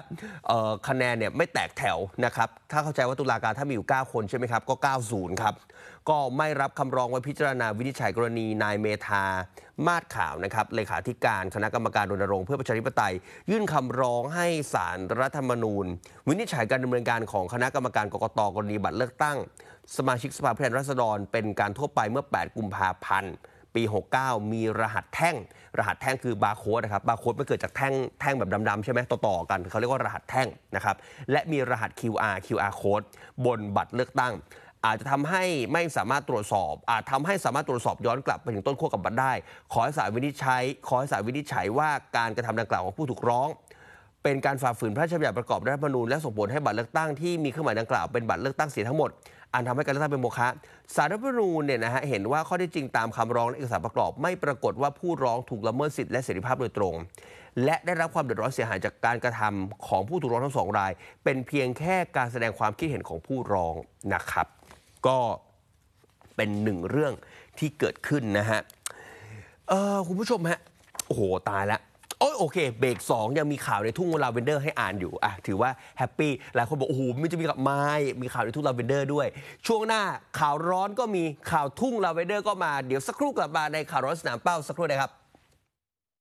คะแนนเนี่ยไม่แตกแถวนะครับถ้าเข้าใจว่าตุลาการถ้ามีอยู่9คนใช่ไหมครับก็90ครับก็ไม่รับคำร้องไว้พิจารณาวินิจฉัยกรณีนายเมธามาศขาวนะครับเลขาธิการคณะกรรมการรณรงค์เพื่อประชาธิปไตยยื่นคำร้องให้ศาลรัฐธรรมนูญวินิจฉัยการดำเนินการของคณะกรรมการกกต.กรณีบัตรเลือกตั้งสมาชิกสภาผู้แทนราษฎรเป็นการทั่วไปเมื่อ8กุมภาพันธ์ปี69มีรหัสแท่งคือบาร์โค้ดนะครับบาร์โค้ดมันเกิดจากแท่งแบบดำๆใช่ไหมต่อๆกันเขาเรียกว่ารหัสแท่งนะครับและมีรหัส QR code บนบัตรเลือกตั้งอาจจะทำให้ไม่สามารถตรวจสอบทำให้สามารถตรวจสอบย้อนกลับไปถึงต้นขั้วกับบัตรได้ขอให้ศาลวินิจฉัยว่าการกระทำดังกล่าวของผู้ถูกร้องเป็นการฝ่าฝืนพระราชบัญญัติประกอบรัฐธรรมนูญและส่งผลให้บัตรเลือกตั้งที่มีเครื่องหมายดังกล่าวเป็นบัตรเลือกตั้งเสียทั้งหมดอันทำให้การเลือกตั้งเป็นโมฆะศาลรัฐธรรมนูญเนี่ยนะฮะเห็นว่าข้อเท็จจริงตามคำร้องและเอกสารประกอบไม่ปรากฏว่าผู้ร้องถูกละเมิดสิทธิและเสรีภาพโดยตรงและได้รับความเดือดร้อนเสียหายจากการกระทำของผู้ถูกร้องทั้งสองรายเป็นเพียงแค่การแสดงความคิดเห็นของผู้ร้องนะครับก็เป็นหนึ่งเรื่องที่เกิดขึ้นนะฮะคุณผู้ชมฮะโอ้โหตายแล้วโอเคเบรก2ยังมีข่าวในทุ่งลาเวนเดอร์ให้อ่านอยู่ถือว่าแฮปปี้หลายคนบอกโอ้โหมันจะมีข่าวในทุ่งลาเวนเดอร์ด้วยช่วงหน้าข่าวร้อนก็มีข่าวทุ่งลาเวนเดอร์ก็มาเดี๋ยวสักครู่กลับมาในข่าวร้อนสนามเป้าสักครู่นะครับ